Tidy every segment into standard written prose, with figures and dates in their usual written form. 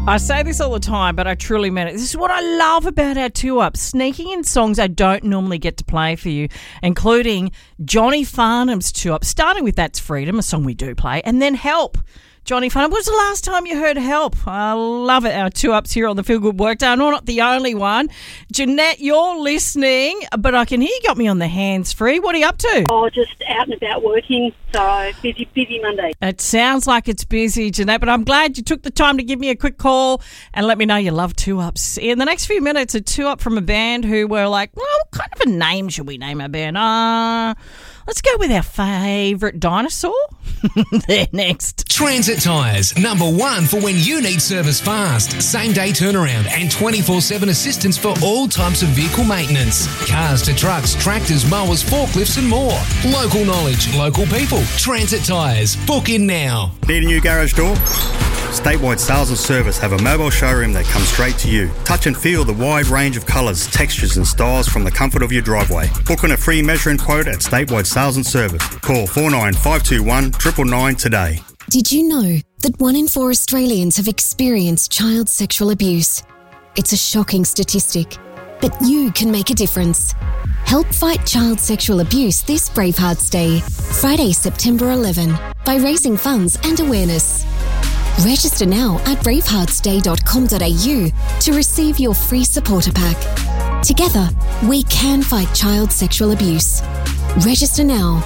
I say this all the time, but I truly mean it. This is what I love about our 2-Up, sneaking in songs I don't normally get to play for you, including Johnny Farnham's 2-Up, starting with That's Freedom, a song we do play, and then Help. Johnny Farnham, when was the last time you heard Help? I love it. Our 2-Ups here on the Feel Good Workday. I'm not the only one. Jeanette, you're listening, but I can hear you got me on the hands-free. What are you up to? Oh, just out and about working, so busy Monday. It sounds like it's busy, Jeanette, but I'm glad you took the time to give me a quick call and let me know you love 2-Ups. In the next few minutes, a 2-Up from a band who were like, well, what kind of a name should we name our band? Let's go with our favourite dinosaur. They're next. Transit Tyres, number one for when you need service fast. Same day turnaround and 24/7 assistance for all types of vehicle maintenance. Cars to trucks, tractors, mowers, forklifts and more. Local knowledge, local people. Transit Tyres. Book in now. Need a new garage door? Statewide Sales and Service have a mobile showroom that comes straight to you. Touch and feel the wide range of colours, textures and styles from the comfort of your driveway. Book on a free measuring quote at Statewide Sales and Service. Call 49521 999 today. Did you know that 1 in 4 Australians have experienced child sexual abuse? It's a shocking statistic, but you can make a difference. Help fight child sexual abuse this Bravehearts Day, Friday, September 11, by raising funds and awareness. Register now at braveheartsday.com.au to receive your free supporter pack. Together, we can fight child sexual abuse. Register now,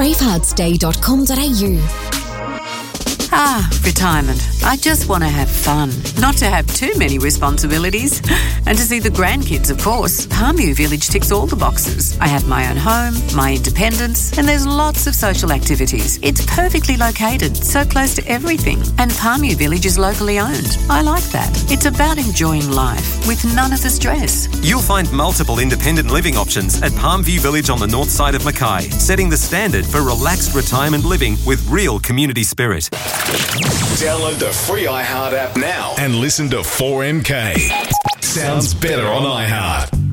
braveheartsday.com.au. Retirement. I just want to have fun, not to have too many responsibilities, and to see the grandkids, of course. Palmview Village ticks all the boxes. I have my own home, my independence, and there's lots of social activities. It's perfectly located, so close to everything, and Palmview Village is locally owned. I like that. It's about enjoying life with none of the stress. You'll find multiple independent living options at Palmview Village on the north side of Mackay, setting the standard for relaxed retirement living with real community spirit. Download the free iHeart app now and listen to 4MK. Sounds better on iHeart.